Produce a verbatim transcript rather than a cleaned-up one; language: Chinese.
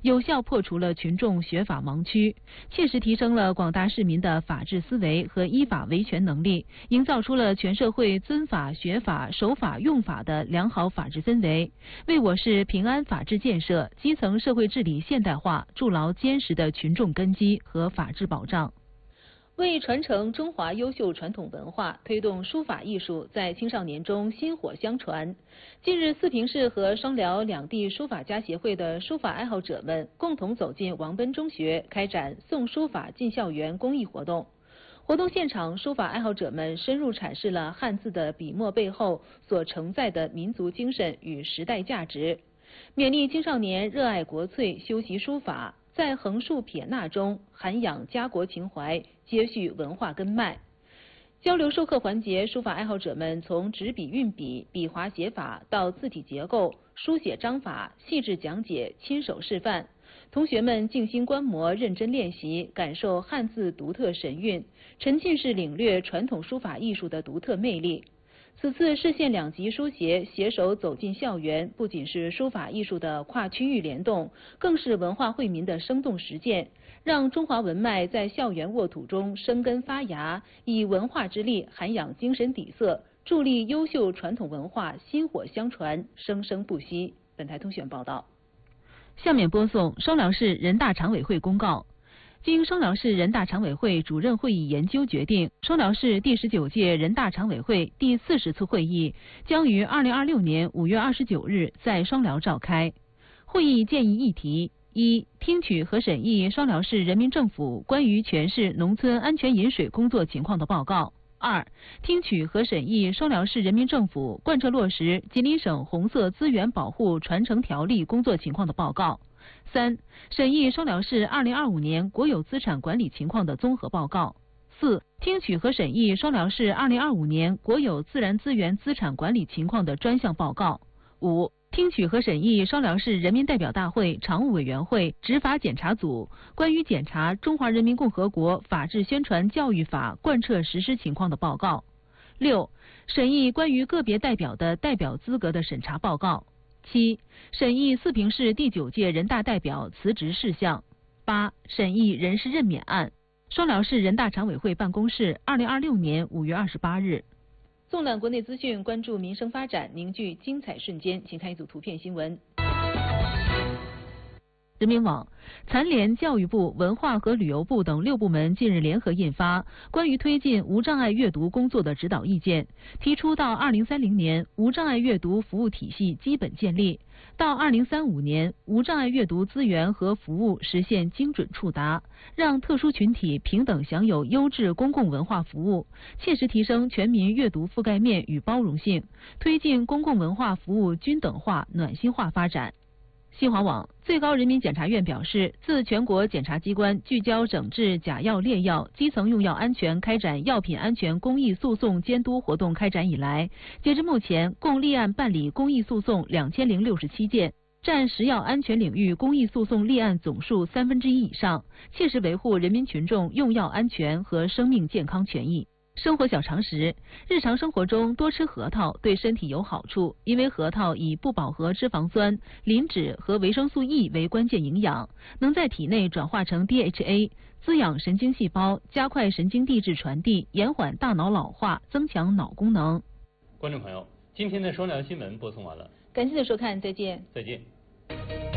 有效破除了群众学法盲区，切实提升了广大市民的法治思维和依法维权能力，营造出了全社会尊法、学法、守法、用法的良好法治氛围，为我市平安法治建设、基层社会治理现代化筑牢坚实的群众根基和法治保障。为传承中华优秀传统文化，推动书法艺术在青少年中薪火相传，近日，四平市和双辽两地书法家协会的书法爱好者们共同走进王奔中学，开展送书法进校园公益活动。活动现场，书法爱好者们深入阐释了汉字的笔墨背后所承载的民族精神与时代价值，勉励青少年热爱国粹，修习书法，在横竖撇捺中涵养家国情怀，接续文化根脉。交流授课环节，书法爱好者们从执笔运笔、笔划写法到字体结构、书写章法，细致讲解，亲手示范。同学们静心观摩，认真练习，感受汉字独特神韵，沉浸式领略传统书法艺术的独特魅力。此次市县两级书协携手走进校园，不仅是书法艺术的跨区域联动，更是文化惠民的生动实践，让中华文脉在校园沃土中生根发芽，以文化之力涵养精神底色，助力优秀传统文化薪火相传，生生不息。本台通讯报道。下面播送双辽市人大常委会公告。经双辽市人大常委会主任会议研究决定，双辽市第十九届人大常委会第四十次会议将于二零二六年五月二十九日在双辽召开。会议建议议题：一、听取和审议双辽市人民政府关于全市农村安全饮水工作情况的报告；二、听取和审议双辽市人民政府贯彻落实吉林省红色资源保护传承条例工作情况的报告；三、审议双辽市二零二五年国有资产管理情况的综合报告；四、听取和审议双辽市二零二五年国有自然资源资产管理情况的专项报告；五、听取和审议双辽市人民代表大会常务委员会执法检查组关于检查《中华人民共和国法治宣传教育法》贯彻实施情况的报告；六、审议关于个别代表的代表资格的审查报告；七、审议四平市第九届人大代表辞职事项；八、审议人事任免案。双辽市人大常委会办公室二零二六年五月二十八日。纵览国内资讯，关注民生发展，凝聚精彩瞬间，请看一组图片新闻。人民网、残联、教育部、文化和旅游部等六部门近日联合印发《关于推进无障碍阅读工作的指导意见》，提出到二零三零年无障碍阅读服务体系基本建立，到二零三五年无障碍阅读资源和服务实现精准触达，让特殊群体平等享有优质公共文化服务，切实提升全民阅读覆盖面与包容性，推进公共文化服务均等化、暖心化发展。新华网、最高人民检察院表示，自全国检察机关聚焦整治假药劣药、基层用药安全开展药品安全公益诉讼监督活动开展以来，截至目前，共立案办理公益诉讼两千零六十七件，占食药安全领域公益诉讼立案总数三分之一以上，切实维护人民群众用药安全和生命健康权益。生活小常识：日常生活中多吃核桃对身体有好处，因为核桃以不饱和脂肪酸、磷脂和维生素 E 为关键营养，能在体内转化成 D H A， 滋养神经细胞，加快神经递质传递，延缓大脑老化，增强脑功能。 观众朋友，今天的双辽新闻播送完了， 感谢您的收看，再见。 再见。